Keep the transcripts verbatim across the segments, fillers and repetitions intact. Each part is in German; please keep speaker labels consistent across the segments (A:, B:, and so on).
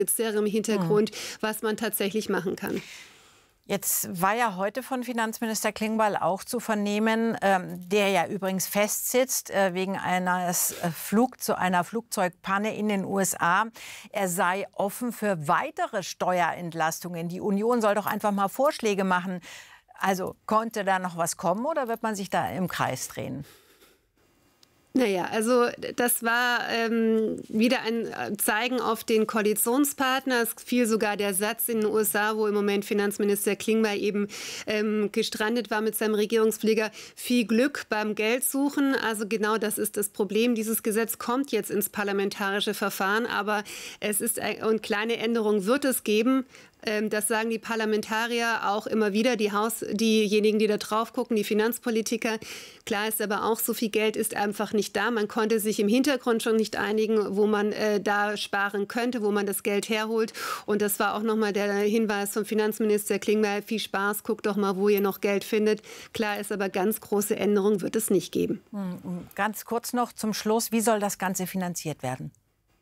A: im Hintergrund, hm. was man tatsächlich machen kann.
B: Jetzt war ja heute von Finanzminister Klingbeil auch zu vernehmen, ähm, der ja übrigens festsitzt äh, wegen eines, äh, Flug, zu einer Flugzeugpanne in den U S A. Er sei offen für weitere Steuerentlastungen. Die Union soll doch einfach mal Vorschläge machen. Also konnte da noch was kommen oder wird man sich da im Kreis drehen?
A: Naja, also das war ähm, wieder ein Zeigen auf den Koalitionspartner. Es fiel sogar der Satz in den U S A, wo im Moment Finanzminister Klingbeil eben ähm, gestrandet war mit seinem Regierungsflieger. Viel Glück beim Geldsuchen. Also genau das ist das Problem. Dieses Gesetz kommt jetzt ins parlamentarische Verfahren, aber es ist ein, und kleine Änderungen wird es geben. Das sagen die Parlamentarier auch immer wieder, die Haus, diejenigen, die da drauf gucken, die Finanzpolitiker. Klar ist aber auch, so viel Geld ist einfach nicht da. Man konnte sich im Hintergrund schon nicht einigen, wo man äh, da sparen könnte, wo man das Geld herholt. Und das war auch nochmal der Hinweis vom Finanzminister Klingbeil. Viel Spaß, guckt doch mal, wo ihr noch Geld findet. Klar ist aber, ganz große Änderungen wird es nicht geben.
B: Ganz kurz noch zum Schluss, wie soll das Ganze finanziert werden?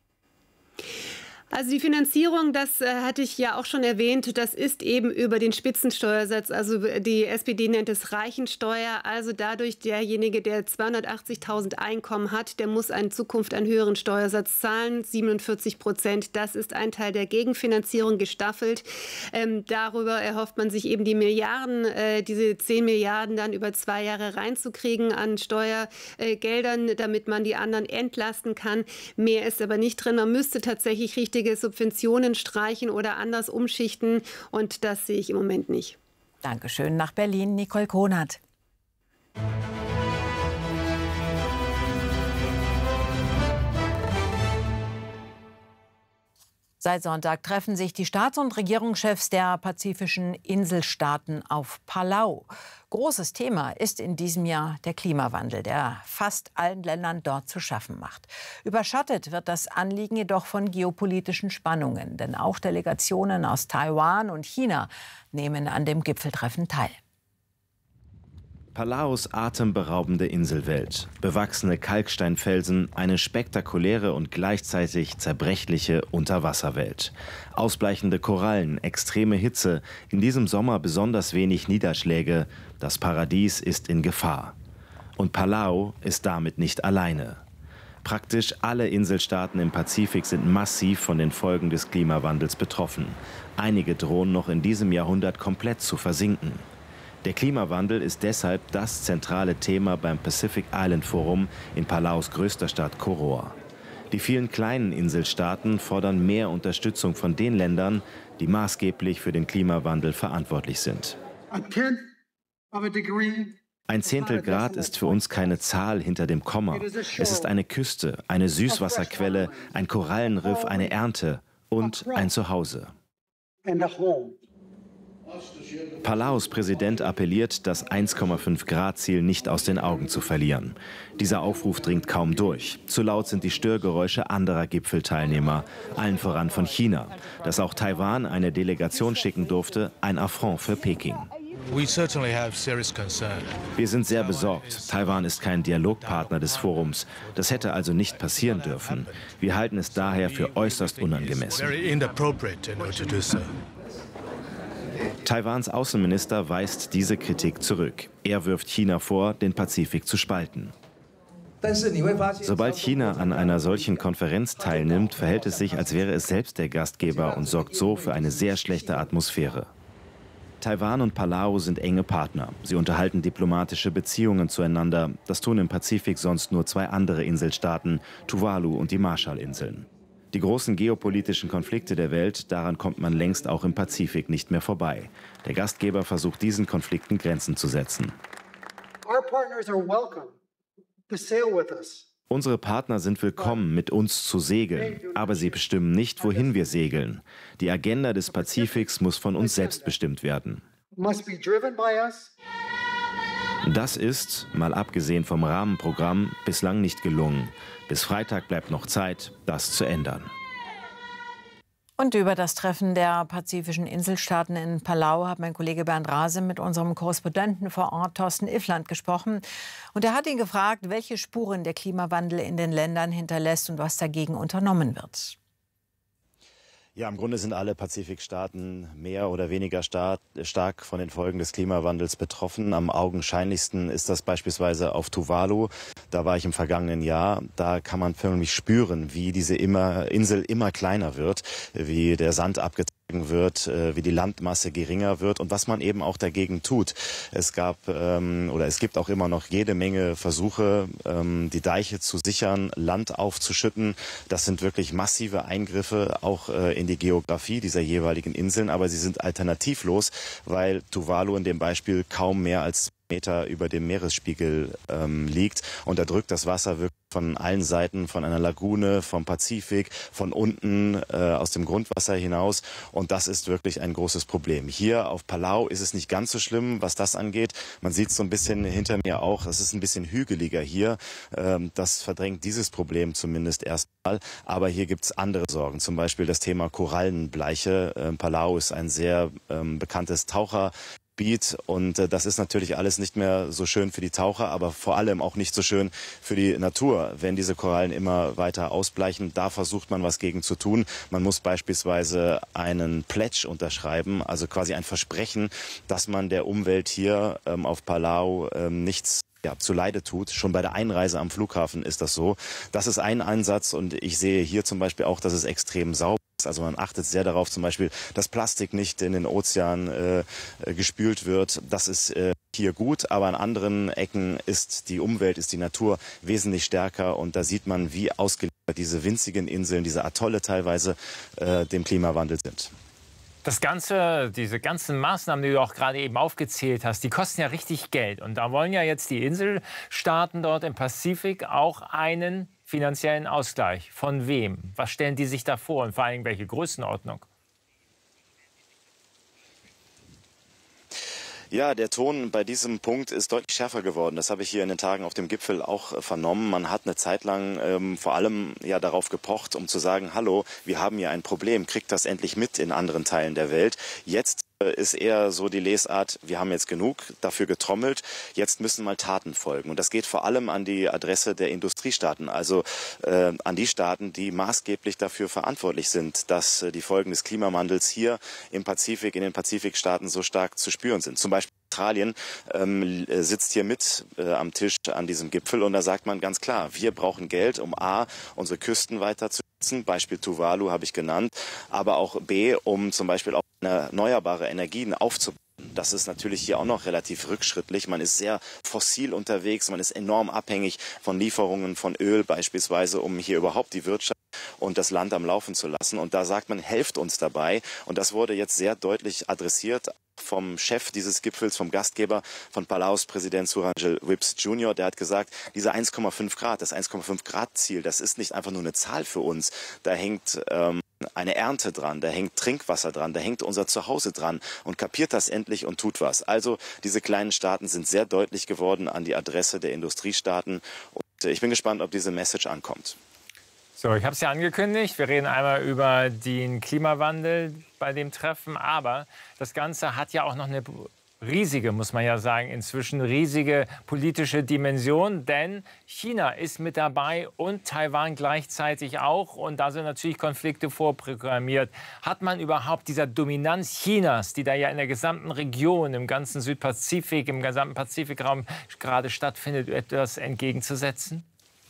A: Also die Finanzierung, das äh, hatte ich ja auch schon erwähnt, das ist eben über den Spitzensteuersatz. Also die S P D nennt es Reichensteuer. Also dadurch, derjenige, der zweihundertachtzigtausend Einkommen hat, der muss in Zukunft einen höheren Steuersatz zahlen, siebenundvierzig Prozent. Das ist ein Teil der Gegenfinanzierung, gestaffelt. Ähm, darüber erhofft man sich eben die Milliarden, äh, diese zehn Milliarden dann über zwei Jahre reinzukriegen an Steuergeldern, äh, damit man die anderen entlasten kann. Mehr ist aber nicht drin. Man müsste tatsächlich richtig Subventionen streichen oder anders umschichten. Und das sehe ich im Moment nicht.
B: Dankeschön. Nach Berlin, Nicole Konert. Seit Sonntag treffen sich die Staats- und Regierungschefs der pazifischen Inselstaaten auf Palau. Großes Thema ist in diesem Jahr der Klimawandel, der fast allen Ländern dort zu schaffen macht. Überschattet wird das Anliegen jedoch von geopolitischen Spannungen, denn auch Delegationen aus Taiwan und China nehmen an dem Gipfeltreffen teil.
C: Palaus atemberaubende Inselwelt, bewachsene Kalksteinfelsen, eine spektakuläre und gleichzeitig zerbrechliche Unterwasserwelt. Ausbleichende Korallen, extreme Hitze, in diesem Sommer besonders wenig Niederschläge. Das Paradies ist in Gefahr. Und Palau ist damit nicht alleine. Praktisch alle Inselstaaten im Pazifik sind massiv von den Folgen des Klimawandels betroffen. Einige drohen noch in diesem Jahrhundert komplett zu versinken. Der Klimawandel ist deshalb das zentrale Thema beim Pacific Island Forum in Palaus größter Stadt Koror. Die vielen kleinen Inselstaaten fordern mehr Unterstützung von den Ländern, die maßgeblich für den Klimawandel verantwortlich sind. Ein Zehntel Grad ist für uns keine Zahl hinter dem Komma. Es ist eine Küste, eine Süßwasserquelle, ein Korallenriff, eine Ernte und ein Zuhause. Palaus Präsident appelliert, das eins Komma fünf Grad Ziel nicht aus den Augen zu verlieren. Dieser Aufruf dringt kaum durch. Zu laut sind die Störgeräusche anderer Gipfelteilnehmer, allen voran von China. Dass auch Taiwan eine Delegation schicken durfte, ein Affront für Peking. Wir sind sehr besorgt. Taiwan ist kein Dialogpartner des Forums. Das hätte also nicht passieren dürfen. Wir halten es daher für äußerst unangemessen. Taiwans Außenminister weist diese Kritik zurück. Er wirft China vor, den Pazifik zu spalten. Sobald China an einer solchen Konferenz teilnimmt, verhält es sich, als wäre es selbst der Gastgeber und sorgt so für eine sehr schlechte Atmosphäre. Taiwan und Palau sind enge Partner. Sie unterhalten diplomatische Beziehungen zueinander. Das tun im Pazifik sonst nur zwei andere Inselstaaten, Tuvalu und die Marshallinseln. Die großen geopolitischen Konflikte der Welt, daran kommt man längst auch im Pazifik nicht mehr vorbei. Der Gastgeber versucht, diesen Konflikten Grenzen zu setzen. Unsere Partner sind willkommen, mit uns zu segeln, aber sie bestimmen nicht, wohin wir segeln. Die Agenda des Pazifiks muss von uns selbst bestimmt werden. Das ist, mal abgesehen vom Rahmenprogramm, bislang nicht gelungen. Bis Freitag bleibt noch Zeit, das zu ändern.
B: Und über das Treffen der pazifischen Inselstaaten in Palau hat mein Kollege Bernd Rase mit unserem Korrespondenten vor Ort, Thorsten Iffland, gesprochen. Und er hat ihn gefragt, welche Spuren der Klimawandel in den Ländern hinterlässt und was dagegen unternommen wird.
C: Ja, im Grunde sind alle Pazifikstaaten mehr oder weniger stark, stark von den Folgen des Klimawandels betroffen. Am augenscheinlichsten ist das beispielsweise auf Tuvalu. Da war ich im vergangenen Jahr. Da kann man förmlich spüren, wie diese immer, Insel immer kleiner wird, wie der Sand abgetragen wird, wie die Landmasse geringer wird und was man eben auch dagegen tut. Es gab ähm, oder es gibt auch immer noch jede Menge Versuche, ähm, die Deiche zu sichern, Land aufzuschütten. Das sind wirklich massive Eingriffe auch äh, in die Geografie dieser jeweiligen Inseln, aber sie sind alternativlos, weil Tuvalu in dem Beispiel kaum mehr als Meter über dem Meeresspiegel ähm, liegt und da drückt das Wasser wirklich von allen Seiten, von einer Lagune, vom Pazifik, von unten äh, aus dem Grundwasser hinaus und das ist wirklich ein großes Problem. Hier auf Palau ist es nicht ganz so schlimm, was das angeht. Man sieht es so ein bisschen hinter mir auch, es ist ein bisschen hügeliger hier. Ähm, das verdrängt dieses Problem zumindest erstmal, aber hier gibt es andere Sorgen, zum Beispiel das Thema Korallenbleiche. Ähm, Palau ist ein sehr ähm, bekanntes Taucher und äh, das ist natürlich alles nicht mehr so schön für die Taucher, aber vor allem auch nicht so schön für die Natur. Wenn diese Korallen immer weiter ausbleichen, da versucht man was gegen zu tun. Man muss beispielsweise einen Pledge unterschreiben, also quasi ein Versprechen, dass man der Umwelt hier ähm, auf Palau ähm, nichts ja, zu Leide tut. Schon bei der Einreise am Flughafen ist das so. Das ist ein Ansatz und ich sehe hier zum Beispiel auch, dass es extrem sauber ist. Also man achtet sehr darauf zum Beispiel, dass Plastik nicht in den Ozean äh, gespült wird. Das ist äh, hier gut, aber an anderen Ecken ist die Umwelt, ist die Natur wesentlich stärker und da sieht man, wie ausgeliefert diese winzigen Inseln, diese Atolle teilweise äh, dem Klimawandel sind.
D: Das Ganze, diese ganzen Maßnahmen, die du auch gerade eben aufgezählt hast, die kosten ja richtig Geld. Und da wollen ja jetzt die Inselstaaten dort im Pazifik auch einen finanziellen Ausgleich. Von wem? Was stellen die sich da vor und vor allem welche Größenordnung?
C: Ja, der Ton bei diesem Punkt ist deutlich schärfer geworden. Das habe ich hier in den Tagen auf dem Gipfel auch äh, vernommen. Man hat eine Zeit lang ähm, vor allem ja darauf gepocht, um zu sagen, hallo, wir haben hier ein Problem, kriegt das endlich mit in anderen Teilen der Welt. Jetzt ist eher so die Lesart, wir haben jetzt genug dafür getrommelt, jetzt müssen mal Taten folgen. Und das geht vor allem an die Adresse der Industriestaaten, also äh, an die Staaten, die maßgeblich dafür verantwortlich sind, dass äh, die Folgen des Klimawandels hier im Pazifik, in den Pazifikstaaten so stark zu spüren sind. Zum Beispiel Australien ähm, sitzt hier mit äh, am Tisch an diesem Gipfel und da sagt man ganz klar, wir brauchen Geld, um A, unsere Küsten weiter zu schützen, Beispiel Tuvalu habe ich genannt, aber auch B, um zum Beispiel auch erneuerbare Energien aufzubauen. Das ist natürlich hier auch noch relativ rückschrittlich. Man ist sehr fossil unterwegs, man ist enorm abhängig von Lieferungen von Öl beispielsweise, um hier überhaupt die Wirtschaft und das Land am Laufen zu lassen. Und da sagt man, helft uns dabei. Und das wurde jetzt sehr deutlich adressiert vom Chef dieses Gipfels, vom Gastgeber, von Palaus Präsident Surangel Whipps Junior Der hat gesagt, diese eins Komma fünf Grad, das eins Komma fünf Grad Ziel, das ist nicht einfach nur eine Zahl für uns. Da hängt ähm, eine Ernte dran, da hängt Trinkwasser dran, da hängt unser Zuhause dran und kapiert das endlich und tut was. Also diese kleinen Staaten sind sehr deutlich geworden an die Adresse der Industriestaaten und ich bin gespannt, ob diese Message ankommt.
D: So, ich habe es ja angekündigt, wir reden einmal über den Klimawandel bei dem Treffen, aber das Ganze hat ja auch noch eine riesige, muss man ja sagen, inzwischen riesige politische Dimension, denn China ist mit dabei und Taiwan gleichzeitig auch und da sind natürlich Konflikte vorprogrammiert. Hat man überhaupt dieser Dominanz Chinas, die da ja in der gesamten Region, im ganzen Südpazifik, im gesamten Pazifikraum gerade stattfindet, etwas entgegenzusetzen?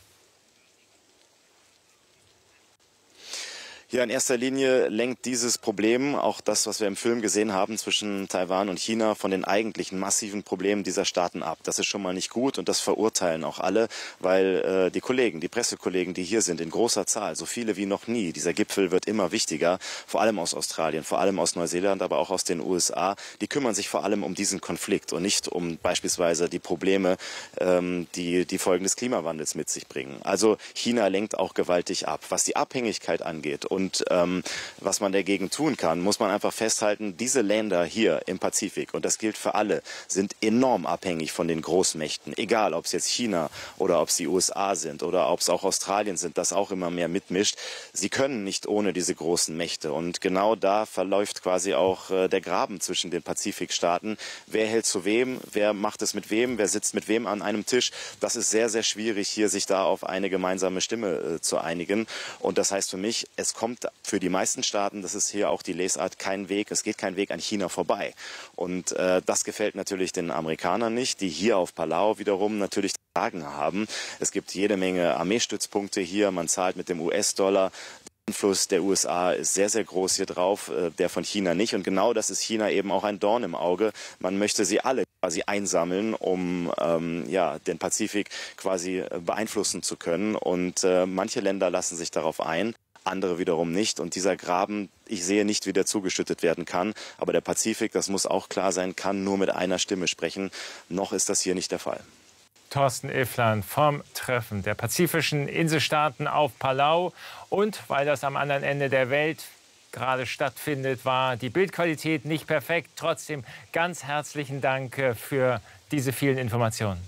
C: Ja, in erster Linie lenkt dieses Problem, auch das, was wir im Film gesehen haben zwischen Taiwan und China, von den eigentlichen massiven Problemen dieser Staaten ab. Das ist schon mal nicht gut und das verurteilen auch alle, weil äh, die Kollegen, die Pressekollegen, die hier sind, in großer Zahl, so viele wie noch nie, dieser Gipfel wird immer wichtiger, vor allem aus Australien, vor allem aus Neuseeland, aber auch aus den U S A, die kümmern sich vor allem um diesen Konflikt und nicht um beispielsweise die Probleme, ähm, die die Folgen des Klimawandels mit sich bringen. Also China lenkt auch gewaltig ab. Was die Abhängigkeit angeht und Und ähm, was man dagegen tun kann, muss man einfach festhalten, diese Länder hier im Pazifik, und das gilt für alle, sind enorm abhängig von den Großmächten. Egal, ob es jetzt China oder ob es die U S A sind oder ob es auch Australien sind, das auch immer mehr mitmischt. Sie können nicht ohne diese großen Mächte. Und genau da verläuft quasi auch äh, der Graben zwischen den Pazifikstaaten. Wer hält zu wem? Wer macht es mit wem? Wer sitzt mit wem an einem Tisch? Das ist sehr, sehr schwierig, hier sich da auf eine gemeinsame Stimme äh, zu einigen. Und das heißt für mich, es kommt kommt für die meisten Staaten, das ist hier auch die Lesart, kein Weg, es geht kein Weg an China vorbei. Und äh, das gefällt natürlich den Amerikanern nicht, die hier auf Palau wiederum natürlich Sagen haben. Es gibt jede Menge Armeestützpunkte hier, man zahlt mit dem U S-Dollar. Der Einfluss der U S A ist sehr, sehr groß hier drauf, der von China nicht. Und genau das ist China eben auch ein Dorn im Auge. Man möchte sie alle quasi einsammeln, um ähm, ja, den Pazifik quasi beeinflussen zu können. Und äh, manche Länder lassen sich darauf ein, andere wiederum nicht. Und dieser Graben, ich sehe nicht, wie der zugeschüttet werden kann. Aber der Pazifik, das muss auch klar sein, kann nur mit einer Stimme sprechen. Noch ist das hier nicht der Fall.
D: Thorsten Iffland vom Treffen der pazifischen Inselstaaten auf Palau. Und weil das am anderen Ende der Welt gerade stattfindet, war die Bildqualität nicht perfekt. Trotzdem ganz herzlichen Dank für diese vielen Informationen.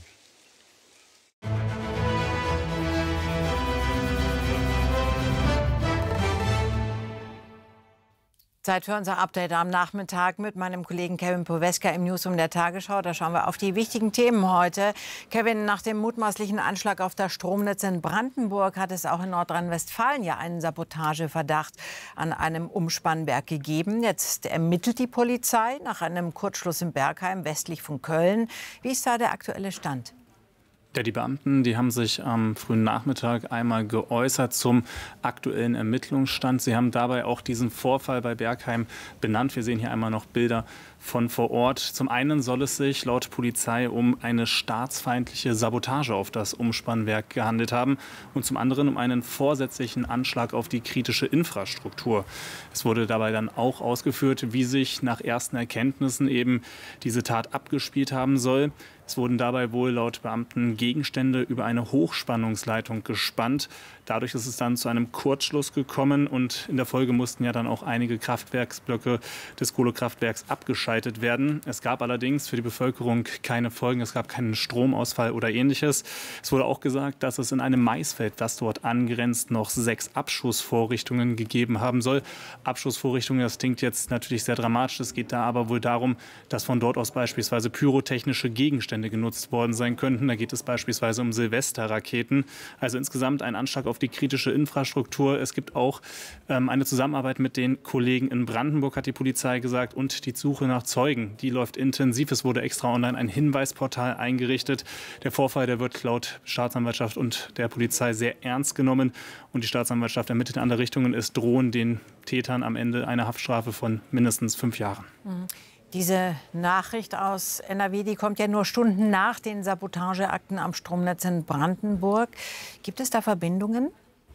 B: Zeit für unser Update am Nachmittag mit meinem Kollegen Kevin Poweska im Newsroom der Tagesschau. Da schauen wir auf die wichtigen Themen heute. Kevin, nach dem mutmaßlichen Anschlag auf das Stromnetz in Brandenburg hat es auch in Nordrhein-Westfalen ja einen Sabotageverdacht an einem Umspannwerk gegeben. Jetzt ermittelt die Polizei nach einem Kurzschluss in Bergheim westlich von Köln. Wie ist da der aktuelle Stand?
E: Ja, die Beamten, die haben sich am frühen Nachmittag einmal geäußert zum aktuellen Ermittlungsstand. Sie haben dabei auch diesen Vorfall bei Bergheim benannt. Wir sehen hier einmal noch Bilder von vor Ort. Zum einen soll es sich laut Polizei um eine staatsfeindliche Sabotage auf das Umspannwerk gehandelt haben und zum anderen um einen vorsätzlichen Anschlag auf die kritische Infrastruktur. Es wurde dabei dann auch ausgeführt, wie sich nach ersten Erkenntnissen eben diese Tat abgespielt haben soll. Es wurden dabei wohl laut Beamten Gegenstände über eine Hochspannungsleitung gespannt. Dadurch ist es dann zu einem Kurzschluss gekommen und in der Folge mussten ja dann auch einige Kraftwerksblöcke des Kohlekraftwerks abgeschaltet werden. Es gab allerdings für die Bevölkerung keine Folgen, es gab keinen Stromausfall oder Ähnliches. Es wurde auch gesagt, dass es in einem Maisfeld, das dort angrenzt, noch sechs Abschussvorrichtungen gegeben haben soll. Abschussvorrichtungen, das klingt jetzt natürlich sehr dramatisch. Es geht da aber wohl darum, dass von dort aus beispielsweise pyrotechnische Gegenstände genutzt worden sein könnten. Da geht es beispielsweise um Silvesterraketen. Also insgesamt ein Anschlag auf die kritische Infrastruktur. Es gibt auch ähm, eine Zusammenarbeit mit den Kollegen in Brandenburg, hat die Polizei gesagt. Und die Suche nach Zeugen, die läuft intensiv. Es wurde extra online ein Hinweisportal eingerichtet. Der Vorfall, der wird laut Staatsanwaltschaft und der Polizei sehr ernst genommen. Und die Staatsanwaltschaft ermittelt in andere Richtungen. Es drohen den Tätern am Ende eine Haftstrafe von mindestens fünf Jahren.
B: Mhm. Diese Nachricht aus N R W, die kommt ja nur Stunden nach den Sabotageakten am Stromnetz in Brandenburg. Gibt es da Verbindungen?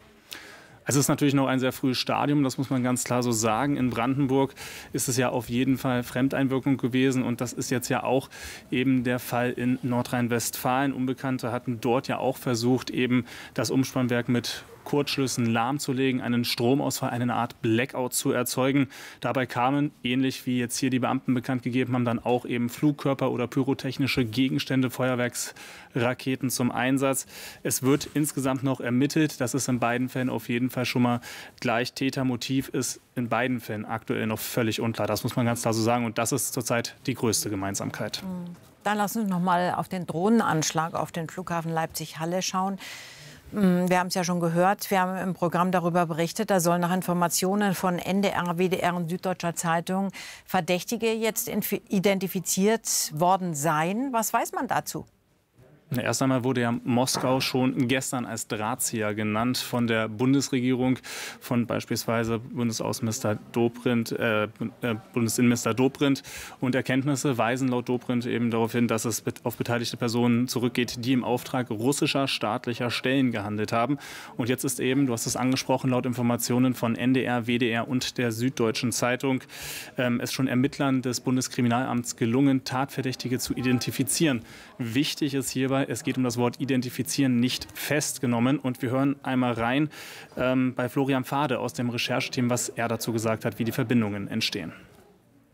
E: Es ist natürlich noch ein sehr frühes Stadium, das muss man ganz klar so sagen. In Brandenburg ist es ja auf jeden Fall Fremdeinwirkung gewesen und das ist jetzt ja auch eben der Fall in Nordrhein-Westfalen. Unbekannte hatten dort ja auch versucht, eben das Umspannwerk mit Kurzschlüssen lahmzulegen, einen Stromausfall, eine Art Blackout zu erzeugen. Dabei kamen, ähnlich wie jetzt hier die Beamten bekannt gegeben haben, dann auch eben Flugkörper oder pyrotechnische Gegenstände, Feuerwerksraketen zum Einsatz. Es wird insgesamt noch ermittelt. Das ist in beiden Fällen auf jeden Fall schon mal gleich. Tätermotiv ist in beiden Fällen aktuell noch völlig unklar. Das muss man ganz klar so sagen. Und das ist zurzeit die größte Gemeinsamkeit.
B: Dann lassen wir noch mal auf den Drohnenanschlag auf den Flughafen Leipzig-Halle schauen. Wir haben es ja schon gehört, wir haben im Programm darüber berichtet, da sollen nach Informationen von N D R, W D R und Süddeutscher Zeitung Verdächtige jetzt identifiziert worden sein. Was weiß man dazu?
E: Erst einmal wurde ja Moskau schon gestern als Drahtzieher genannt von der Bundesregierung, von beispielsweise Bundesaußenminister Dobrindt, äh, Bundesinnenminister Dobrindt. Und Erkenntnisse weisen laut Dobrindt eben darauf hin, dass es auf beteiligte Personen zurückgeht, die im Auftrag russischer staatlicher Stellen gehandelt haben. Und jetzt ist eben, du hast es angesprochen, laut Informationen von N D R, W D R und der Süddeutschen Zeitung ähm, es schon Ermittlern des Bundeskriminalamts gelungen, Tatverdächtige zu identifizieren. Wichtig ist hierbei, es geht um das Wort identifizieren, nicht festgenommen. Und wir hören einmal rein ähm, bei Florian Pfade aus dem Rechercheteam, was er dazu gesagt hat, wie die Verbindungen entstehen.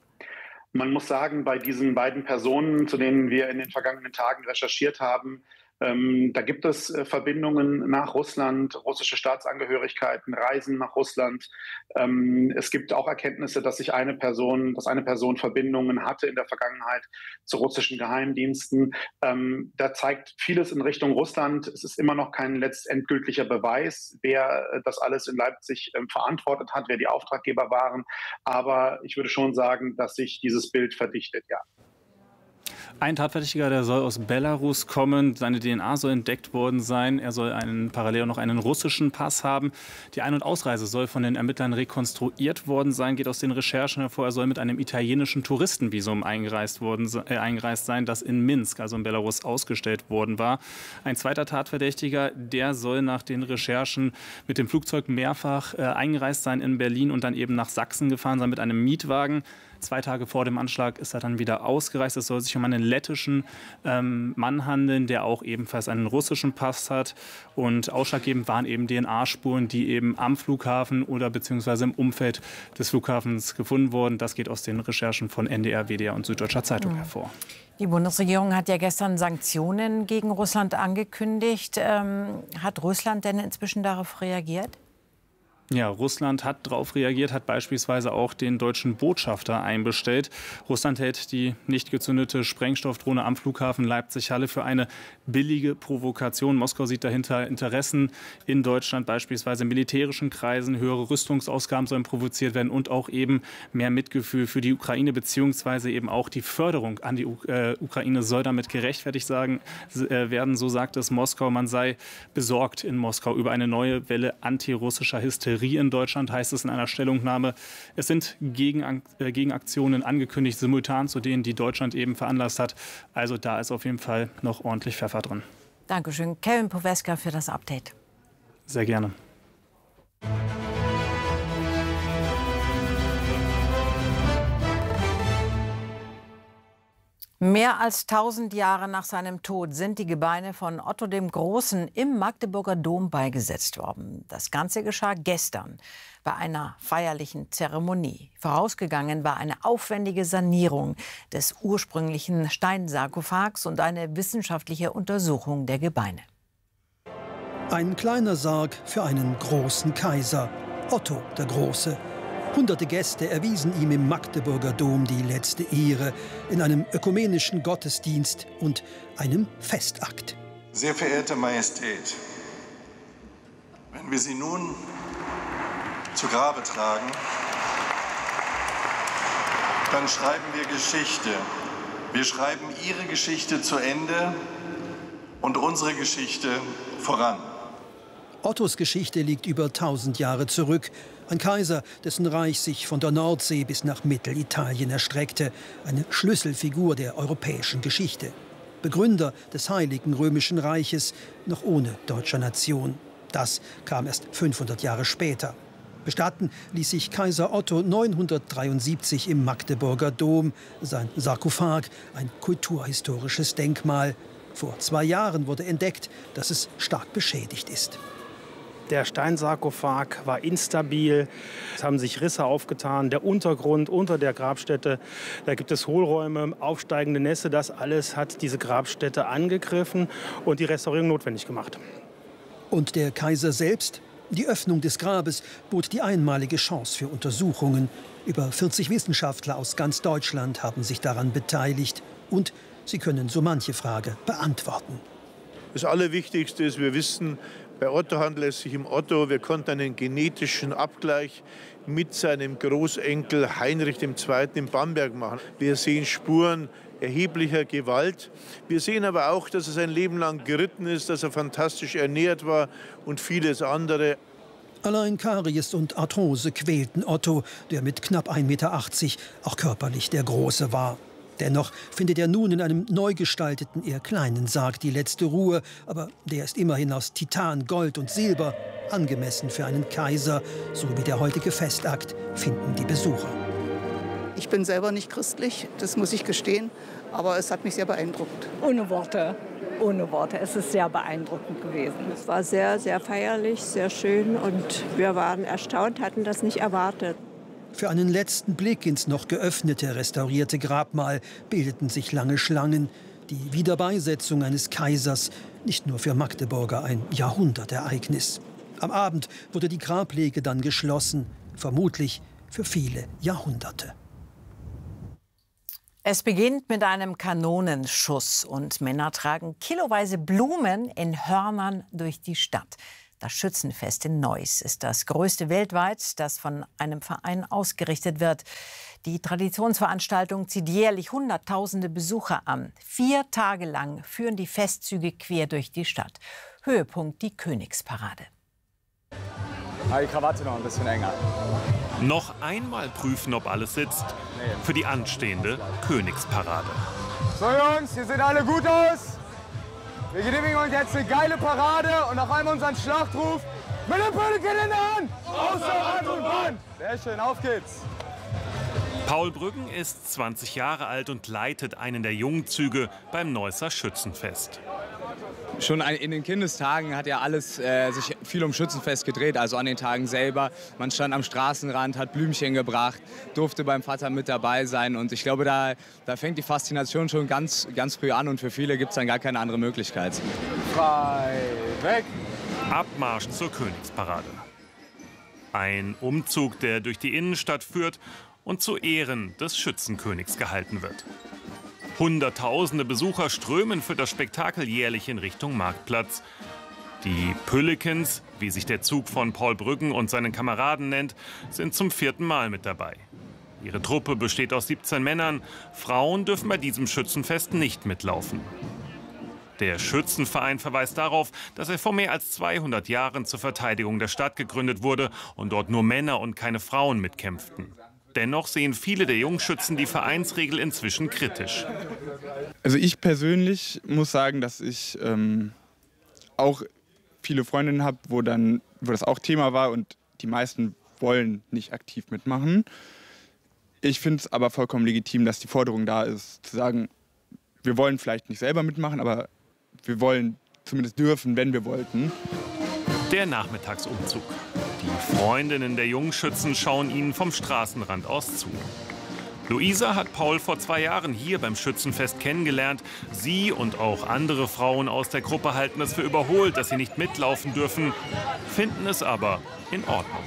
F: Man muss sagen, bei diesen beiden Personen, zu denen wir in den vergangenen Tagen recherchiert haben, Ähm, da gibt es äh, Verbindungen nach Russland, russische Staatsangehörigkeiten, Reisen nach Russland. Ähm, es gibt auch Erkenntnisse, dass sich eine Person, dass eine Person Verbindungen hatte in der Vergangenheit zu russischen Geheimdiensten. Ähm, da zeigt vieles in Richtung Russland. Es ist immer noch kein letztendgültiger Beweis, wer äh, das alles in Leipzig äh, verantwortet hat, wer die Auftraggeber waren. Aber ich würde schon sagen, dass sich dieses Bild verdichtet, ja.
E: Ein Tatverdächtiger, der soll aus Belarus kommen. Seine D N A soll entdeckt worden sein. Er soll einen, parallel noch einen russischen Pass haben. Die Ein- und Ausreise soll von den Ermittlern rekonstruiert worden sein. Geht aus den Recherchen hervor, er soll mit einem italienischen Touristenvisum eingereist, worden, äh, eingereist sein, das in Minsk, also in Belarus, ausgestellt worden war. Ein zweiter Tatverdächtiger, der soll nach den Recherchen mit dem Flugzeug mehrfach äh, eingereist sein in Berlin und dann eben nach Sachsen gefahren sein mit einem Mietwagen. Zwei Tage vor dem Anschlag ist er dann wieder ausgereist. Es soll sich um einen lettischen ähm, Mann handeln, der auch ebenfalls einen russischen Pass hat. Und ausschlaggebend waren eben D N A-Spuren, die eben am Flughafen oder beziehungsweise im Umfeld des Flughafens gefunden wurden. Das geht aus den Recherchen von N D R, W D R und Süddeutscher Zeitung mhm. hervor.
B: Die Bundesregierung hat ja gestern Sanktionen gegen Russland angekündigt. Ähm, hat Russland denn inzwischen darauf reagiert?
E: Ja, Russland hat darauf reagiert, hat beispielsweise auch den deutschen Botschafter einbestellt. Russland hält die nicht gezündete Sprengstoffdrohne am Flughafen Leipzig-Halle für eine billige Provokation. Moskau sieht dahinter Interessen in Deutschland, beispielsweise in militärischen Kreisen. Höhere Rüstungsausgaben sollen provoziert werden und auch eben mehr Mitgefühl für die Ukraine, beziehungsweise eben auch die Förderung an die Ukraine soll damit gerechtfertigt sagen, werden. So sagt es Moskau. Man sei besorgt in Moskau über eine neue Welle antirussischer Hysterie in Deutschland, heißt es in einer Stellungnahme. Es sind Gegen, äh, Gegenaktionen angekündigt, simultan zu denen, die Deutschland eben veranlasst hat. Also da ist auf jeden Fall noch ordentlich Pfeffer drin.
B: Dankeschön, Kevin Poweska, für das Update.
E: Sehr gerne.
B: Mehr als tausend Jahre nach seinem Tod sind die Gebeine von Otto dem Großen im Magdeburger Dom beigesetzt worden. Das Ganze geschah gestern bei einer feierlichen Zeremonie. Vorausgegangen war eine aufwendige Sanierung des ursprünglichen Steinsarkophags und eine wissenschaftliche Untersuchung der Gebeine.
G: Ein kleiner Sarg für einen großen Kaiser, Otto der Große. Hunderte Gäste erwiesen ihm im Magdeburger Dom die letzte Ehre in einem ökumenischen Gottesdienst und einem Festakt.
H: Sehr verehrte Majestät, wenn wir Sie nun zu Grabe tragen, dann schreiben wir Geschichte. Wir schreiben Ihre Geschichte zu Ende und unsere Geschichte voran.
G: Ottos Geschichte liegt über tausend Jahre zurück. Ein Kaiser, dessen Reich sich von der Nordsee bis nach Mittelitalien erstreckte. Eine Schlüsselfigur der europäischen Geschichte. Begründer des Heiligen Römischen Reiches, noch ohne deutscher Nation. Das kam erst fünfhundert Jahre später. Bestatten ließ sich Kaiser Otto neunhundertdreiundsiebzig im Magdeburger Dom. Sein Sarkophag, ein kulturhistorisches Denkmal. Vor zwei Jahren wurde entdeckt, dass es stark beschädigt ist.
I: Der Steinsarkophag war instabil, es haben sich Risse aufgetan, der Untergrund unter der Grabstätte, da gibt es Hohlräume, aufsteigende Nässe, das alles hat diese Grabstätte angegriffen und die Restaurierung notwendig gemacht.
G: Und der Kaiser selbst? Die Öffnung des Grabes bot die einmalige Chance für Untersuchungen. Über vierzig Wissenschaftler aus ganz Deutschland haben sich daran beteiligt und sie können so manche Frage beantworten.
J: Das Allerwichtigste ist, wir wissen, bei Otto handelt es sich um Otto. Wir konnten einen genetischen Abgleich mit seinem Großenkel Heinrich der Zweite in Bamberg machen. Wir sehen Spuren erheblicher Gewalt. Wir sehen aber auch, dass er sein Leben lang geritten ist, dass er fantastisch ernährt war und vieles andere.
G: Allein Karies und Arthrose quälten Otto, der mit knapp ein Meter achtzig auch körperlich der Große war. Dennoch findet er nun in einem neu gestalteten, eher kleinen Sarg die letzte Ruhe. Aber der ist immerhin aus Titan, Gold und Silber, angemessen für einen Kaiser. So wie der heutige Festakt, finden die Besucher.
K: Ich bin selber nicht christlich, das muss ich gestehen, aber es hat mich sehr beeindruckt.
L: Ohne Worte, ohne Worte. Es ist sehr beeindruckend gewesen.
M: Es war sehr, sehr feierlich, sehr schön und wir waren erstaunt, hatten das nicht erwartet.
G: Für einen letzten Blick ins noch geöffnete, restaurierte Grabmal bildeten sich lange Schlangen. Die Wiederbeisetzung eines Kaisers, nicht nur für Magdeburger ein Jahrhundertereignis. Am Abend wurde die Grablege dann geschlossen, vermutlich für viele Jahrhunderte.
B: Es beginnt mit einem Kanonenschuss und Männer tragen kiloweise Blumen in Hörnern durch die Stadt. Das Schützenfest in Neuss ist das größte weltweit, das von einem Verein ausgerichtet wird. Die Traditionsveranstaltung zieht jährlich Hunderttausende Besucher an. Vier Tage lang führen die Festzüge quer durch die Stadt. Höhepunkt die Königsparade.
N: Die Krawatte noch ein bisschen enger.
O: Noch einmal prüfen, ob alles sitzt für die anstehende Königsparade.
N: So Jungs, hier sehen alle gut aus. Wir genehmigen uns jetzt eine geile Parade und nach einmal unseren Schlachtruf mit dem Pöllchen in der Hand. Außer Rand und Band. Sehr schön, auf geht's.
O: Paul Brüggen ist zwanzig Jahre alt und leitet einen der Jungzüge beim Neusser Schützenfest.
N: Schon in den Kindestagen hat ja alles äh, sich viel um Schützenfest gedreht, also an den Tagen selber. Man stand am Straßenrand, hat Blümchen gebracht, durfte beim Vater mit dabei sein. Und ich glaube, da, da fängt die Faszination schon ganz, ganz früh an und für viele gibt es dann gar keine andere Möglichkeit.
O: Frei weg! Abmarsch zur Königsparade. Ein Umzug, der durch die Innenstadt führt und zu Ehren des Schützenkönigs gehalten wird. Hunderttausende Besucher strömen für das Spektakel jährlich in Richtung Marktplatz. Die Püllekens, wie sich der Zug von Paul Brüggen und seinen Kameraden nennt, sind zum vierten Mal mit dabei. Ihre Truppe besteht aus siebzehn Männern. Frauen dürfen bei diesem Schützenfest nicht mitlaufen. Der Schützenverein verweist darauf, dass er vor mehr als zweihundert Jahren zur Verteidigung der Stadt gegründet wurde und dort nur Männer und keine Frauen mitkämpften. Dennoch sehen viele der Jungschützen die Vereinsregel inzwischen kritisch.
P: Also ich persönlich muss sagen, dass ich ähm, auch viele Freundinnen habe, wo, dann, wo das auch Thema war und die meisten wollen nicht aktiv mitmachen. Ich finde es aber vollkommen legitim, dass die Forderung da ist, zu sagen, wir wollen vielleicht nicht selber mitmachen, aber wir wollen zumindest dürfen, wenn wir wollten.
O: Der Nachmittagsumzug. Die Freundinnen der Jungschützen schauen ihnen vom Straßenrand aus zu. Luisa hat Paul vor zwei Jahren hier beim Schützenfest kennengelernt. Sie und auch andere Frauen aus der Gruppe halten es für überholt, dass sie nicht mitlaufen dürfen, finden es aber in Ordnung.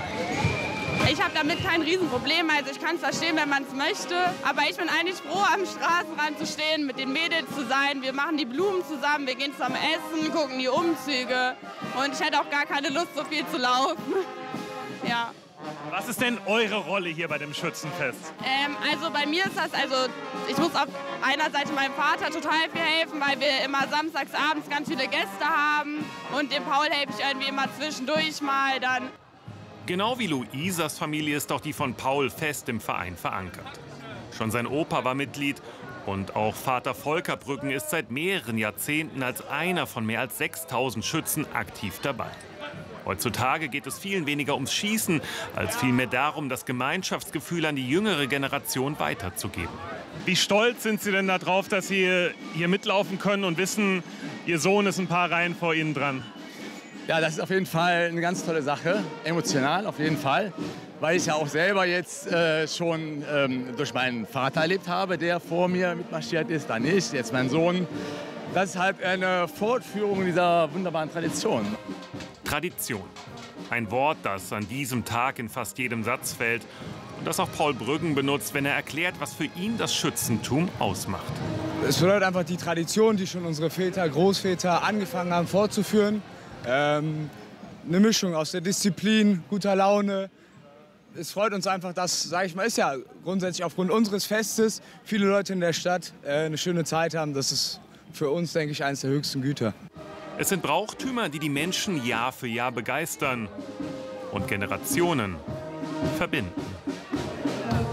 Q: Ich habe damit kein Riesenproblem, also ich kann es verstehen, wenn man es möchte. Aber ich bin eigentlich froh, am Straßenrand zu stehen, mit den Mädels zu sein. Wir machen die Blumen zusammen, wir gehen zusammen essen, gucken die Umzüge. Und ich hätte auch gar keine Lust, so viel zu laufen. Ja.
O: Was ist denn eure Rolle hier bei dem Schützenfest?
Q: Ähm, also bei mir ist das, also ich muss auf einer Seite meinem Vater total viel helfen, weil wir immer samstags abends ganz viele Gäste haben. Und dem Paul helfe ich irgendwie immer zwischendurch mal dann.
O: Genau wie Luisas Familie ist auch die von Paul fest im Verein verankert. Schon sein Opa war Mitglied und auch Vater Volker Brüggen ist seit mehreren Jahrzehnten als einer von mehr als sechstausend Schützen aktiv dabei. Heutzutage geht es vielen weniger ums Schießen, als vielmehr darum, das Gemeinschaftsgefühl an die jüngere Generation weiterzugeben.
R: Wie stolz sind Sie denn darauf, dass Sie hier mitlaufen können und wissen, Ihr Sohn ist ein paar Reihen vor Ihnen dran?
N: Ja, das ist auf jeden Fall eine ganz tolle Sache, emotional auf jeden Fall, weil ich ja auch selber jetzt äh, schon ähm, durch meinen Vater erlebt habe, der vor mir mitmarschiert ist, dann nicht, jetzt mein Sohn. Das ist halt eine Fortführung dieser wunderbaren Tradition.
O: Tradition. Ein Wort, das an diesem Tag in fast jedem Satz fällt und das auch Paul Brüggen benutzt, wenn er erklärt, was für ihn das Schützentum ausmacht.
N: Es bedeutet einfach die Tradition, die schon unsere Väter, Großväter angefangen haben fortzuführen. Ähm, eine Mischung aus der Disziplin, guter Laune. Es freut uns einfach, dass, sage ich mal, ist ja grundsätzlich aufgrund unseres Festes viele Leute in der Stadt äh, eine schöne Zeit haben. Das ist für uns, denke ich, eines der höchsten Güter.
O: Es sind Brauchtümer, die die Menschen Jahr für Jahr begeistern und Generationen verbinden.